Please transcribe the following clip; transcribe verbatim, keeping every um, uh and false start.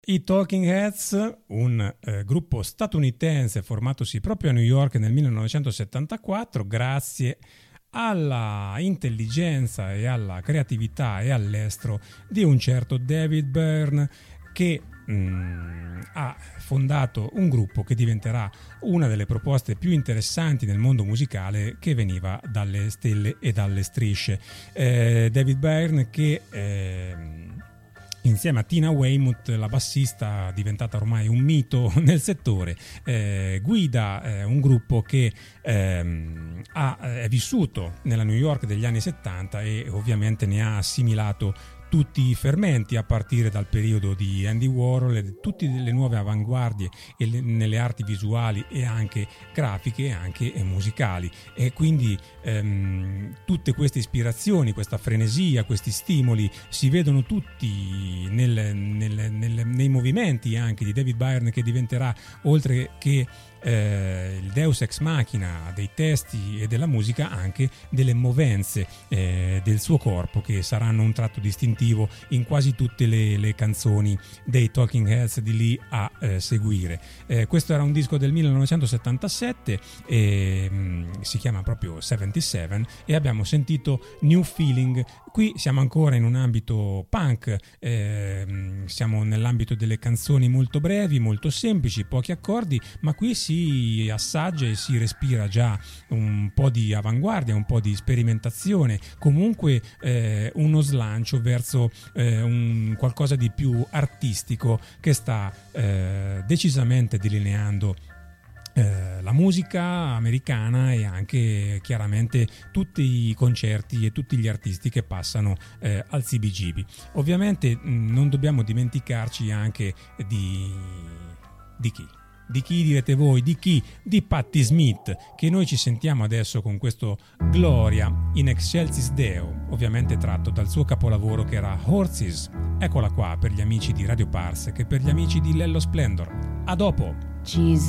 I Talking Heads, un eh, gruppo statunitense formatosi proprio a New York nel millenovecentosettantaquattro, grazie alla intelligenza e alla creatività e all'estro di un certo David Byrne, che mm, ha fondato un gruppo che diventerà una delle proposte più interessanti nel mondo musicale, che veniva dalle stelle e dalle strisce. Eh, David Byrne che eh, insieme a Tina Weymouth, la bassista diventata ormai un mito nel settore, eh, guida eh, un gruppo che ehm, ha, è vissuto nella New York degli anni settanta e ovviamente ne ha assimilato tutti i fermenti, a partire dal periodo di Andy Warhol e tutte le nuove avanguardie e le, nelle arti visuali e anche grafiche e anche musicali, e quindi ehm, tutte queste ispirazioni, questa frenesia, questi stimoli si vedono tutti nel, nel, nel, nei movimenti anche di David Byrne, che diventerà, oltre che Eh, il deus ex machina dei testi e della musica, anche delle movenze eh, del suo corpo, che saranno un tratto distintivo in quasi tutte le, le canzoni dei Talking Heads di lì a eh, seguire. Eh, questo era un disco del millenovecentosettantasette, e, mh, si chiama proprio settantasette, e abbiamo sentito New Feeling. Qui siamo ancora in un ambito punk, eh, siamo nell'ambito delle canzoni molto brevi, molto semplici, pochi accordi, ma qui si assaggia e si respira già un po' di avanguardia, un po' di sperimentazione, comunque eh, uno slancio verso eh, un qualcosa di più artistico, che sta eh, decisamente delineando Eh, la musica americana e anche chiaramente tutti i concerti e tutti gli artisti che passano eh, al C B G B. Ovviamente mh, non dobbiamo dimenticarci anche di, di chi? Di chi direte voi? Di chi? Di Patti Smith, che noi ci sentiamo adesso con questo Gloria in Excelsis Deo, ovviamente tratto dal suo capolavoro che era Horses. Eccola qua per gli amici di Radio Parsec e per gli amici di Lello Splendor. A dopo! Jesus.